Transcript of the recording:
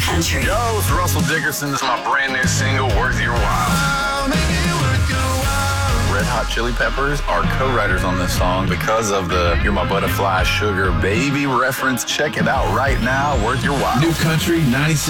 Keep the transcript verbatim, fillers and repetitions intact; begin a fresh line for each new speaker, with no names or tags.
Country.
Yo, it's Russell Dickerson. This is my brand new single, Worth Your While. Red Hot Chili Peppers are co-writers on this song because of the You're My Butterfly Sugar Baby reference. Check it out right now, Worth Your While.
New Country ninety-six.